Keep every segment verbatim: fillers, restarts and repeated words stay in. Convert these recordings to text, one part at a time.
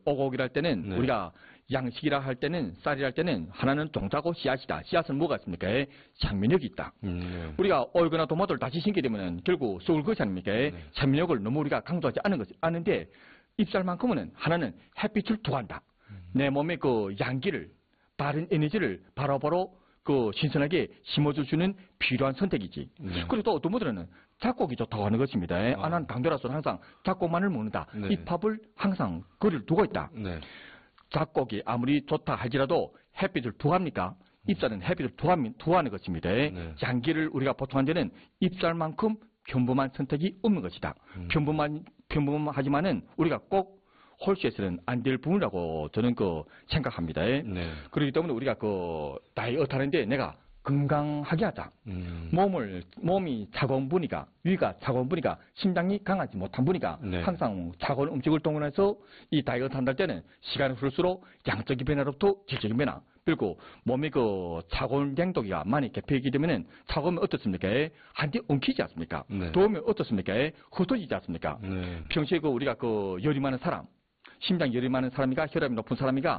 오곡이라 할 때는 네. 우리가 양식이라 할 때는 쌀이라 할 때는 하나는 종자고 씨앗이다. 씨앗은 뭐가 있습니까? 생명력이 있다. 음, 네. 우리가 얼거나 도마도를 다시 심게 되면은 결국 썩을 것이 아닙니까? 네. 생명력을 너무 우리가 강조하지 않은 것, 않은데 잎쌀만큼은 하나는 햇빛을 두한다. 음. 내 몸의 그 양기를, 바른 에너지를 바로바로 그 신선하게 심어줄 수 있는 필요한 선택이지. 네. 그리고 또 어떤 분들은 잡곡이 좋다고 하는 것입니다. 아, 아 난 당뇨라서 항상 잡곡만을 먹는다. 네. 이 팝을 항상 거리를 두고 있다. 네. 잡곡이 아무리 좋다 할지라도 햇빛을 두합니까? 잎살은 햇빛을 두하는 것입니다. 네. 양기를 우리가 보통 한 데는 잎살만큼 평범한 선택이 없는 것이다. 음. 평범한, 평범하지만은 우리가 꼭 홀수에서는 안 될 부분이라고 저는 그 생각합니다. 네. 그렇기 때문에 우리가 그 다이어트 하는데 내가 건강하게 하자. 음. 몸을, 몸이 차가운 분이가, 위가 차가운 분이가, 심장이 강하지 못한 분이가 네. 항상 차가운 음식을 동원해서 이 다이어트 한다 때는 시간이 흐를수록 양적인 변화로부터 질적인 변화. 그리고 몸의 그 차가운 냉도기가 많이 개폐하게 되면은 차가우면 어떻습니까? 한데 엉키지 않습니까? 네. 더우면 어떻습니까? 흩어지지 않습니까? 네. 평소에 그 우리가 그 열이 많은 사람, 심장 열이 많은 사람이가 혈압이 높은 사람이가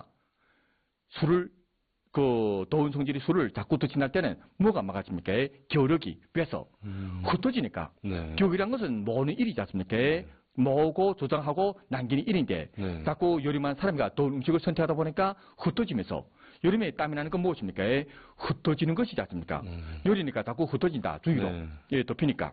술을 그 더운 성질의 술을 자꾸 드신할 때는 뭐가 막아집니까? 겨력이 빼서 음. 흩어지니까. 네. 격이란 것은 모으는 일이지 않습니까? 네. 모으고 조장하고 남기는 일인데 네. 자꾸 열이 많은 사람이가 더운 음식을 선택하다 보니까 흩어지면서 여름에 땀이 나는 건 무엇입니까? 흩어지는 것이지 않습니까? 음. 열이니까 자꾸 흩어진다. 주위로. 네. 예, 덮이니까.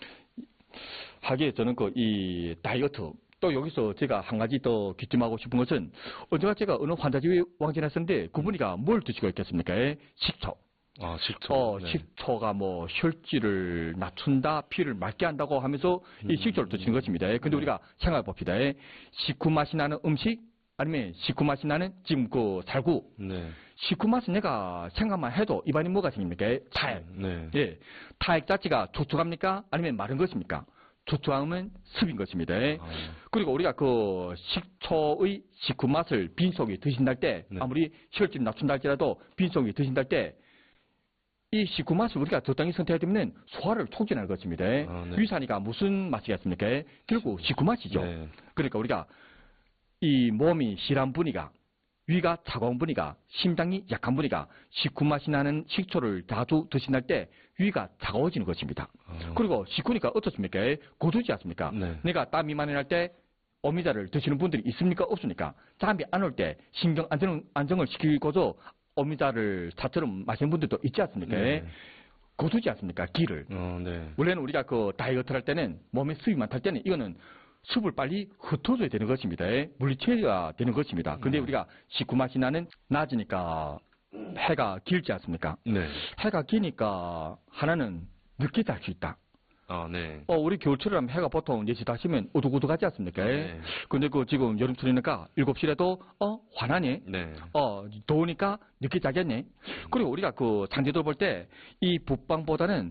하기에 저는 그 이 다이어트 또 여기서 제가 한 가지 더 귀뜸하고 싶은 것은 언제가 제가 어느 환자집에 왕진했었는데 그분이가 뭘 드시고 있겠습니까? 식초. 아, 식초. 어, 네. 식초가 뭐 혈질을 낮춘다, 피를 맑게 한다고 하면서 이 식초를 드시는 것입니다. 근데 우리가 생각해 봅시다. 식후 맛이 나는 음식 아니면 식후 맛이 나는 지금 그 살구. 네. 식후 맛은 내가 생각만 해도 입안에 뭐가 생깁니까? 타액. 네. 예. 타액 자체가 촉촉합니까? 아니면 마른 것입니까? 촉촉함은 습인 것입니다. 아. 그리고 우리가 그 식초의 식후 맛을 빈속에 드신다 할 때, 네. 아무리 혈질 낮춘다 할지라도 빈속에 드신다 할 때, 이 식후 맛을 우리가 적당히 선택해야 되면 소화를 촉진할 것입니다. 아, 네. 위산이가 무슨 맛이겠습니까? 결국 식후 맛이죠. 네. 그러니까 우리가 이 몸이 실한 분이가, 위가 차가운 분이가, 심장이 약한 분이가 식후 맛이 나는 식초를 자주 드신다 할 때 위가 차가워지는 것입니다. 어. 그리고 식후니까 어떻습니까? 고두지 않습니까? 네. 내가 땀이 많이 날 때 오미자를 드시는 분들이 있습니까? 없습니까? 잠이 안 올 때 신경 안정, 안정을 시키고서 오미자를 차처럼 마시는 분들도 있지 않습니까? 네. 고두지 않습니까? 기를. 어, 네. 원래는 우리가 그 다이어트를 할 때는 몸에 수입 많을 때는 이거는 습을 빨리 흩어져야 되는 것입니다. 물리체가 되는 것입니다. 근데 음. 우리가 식후 맛이 나는 낮이니까 해가 길지 않습니까? 네. 해가 기니까 하나는 늦게 잘 수 있다. 아, 네. 어, 우리 겨울철에 하면 해가 보통 네 시 다시면 우두구두하지 않습니까? 네. 근데 그 지금 여름철이니까 일곱 시라도 어, 환하네. 네. 어, 더우니까 늦게 자겠네. 그리고 우리가 그 상대적으로 볼 때 이 북방보다는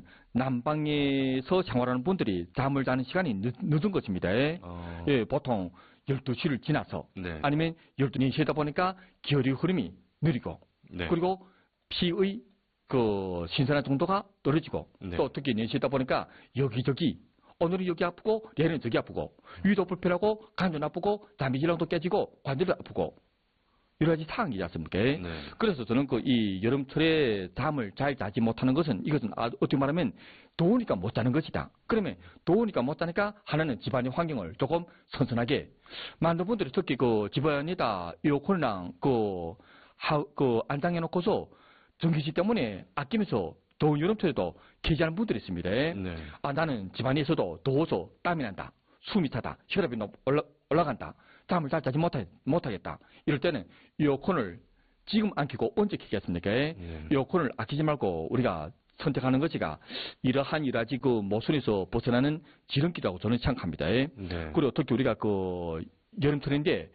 남방에서 생활하는 분들이 잠을 자는 시간이 늦, 늦은 것입니다. 어. 예, 보통 열두 시를 지나서 네. 아니면 열두 시다 보니까 기혈의 흐름이 느리고 네. 그리고 피의 그 신선한 정도가 떨어지고 네. 또 특히 내시다 보니까 여기저기 오늘은 여기 아프고 내일은 저기 아프고 위도 불편하고 간도 나쁘고 담비질랑도 깨지고 관절도 아프고 여러 가지 상황이지 않습니까? 네. 그래서 저는 그 이 여름철에 잠을 잘 자지 못하는 것은 이것은 어떻게 말하면 더우니까 못 자는 것이다. 그러면 더우니까 못 자니까 하나는 집안의 환경을 조금 선선하게 많은 분들이 특히 그 집안에다 에어컨이랑 그, 하, 그 안장해 놓고서 전기세 때문에 아끼면서 더운 여름철에도 계시하는 분들이 있습니다. 네. 아, 나는 집안에 있어도 더워서 땀이 난다. 숨이 차다. 혈압이 올라, 올라간다. 잠을 잘 자지 못하, 못하겠다. 이럴 때는 에어컨을 지금 안 켜고 언제 켜겠습니까? 네. 에어컨을 아끼지 말고 우리가 선택하는 것이가 이러한 이러지 그 모순에서 벗어나는 지름길이라고 저는 생각합니다. 네. 그리고 특히 우리가 그 여름철인데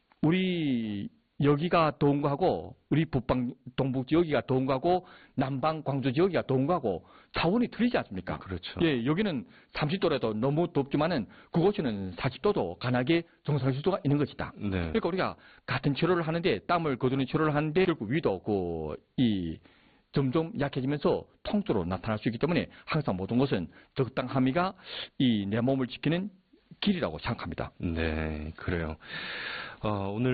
우리 여기가 더운 거하고 우리 북방 동북지 여기가 더운 거하고 남방 광주지 여기가 더운 거하고 차원이 틀리지 않습니까? 그렇죠. 예, 여기는 삼십 도라도 너무 덥지만은 그곳에는 사십 도도 간하게 정상일 수가 있는 것이다. 네. 그러니까 우리가 같은 치료를 하는데 땀을 거두는 치료를 하는데 결국 위도 그 이 점점 약해지면서 통증으로 나타날 수 있기 때문에 항상 모든 것은 적당함이가 이 내 몸을 지키는 길이라고 생각합니다. 네, 그래요. 어, 오늘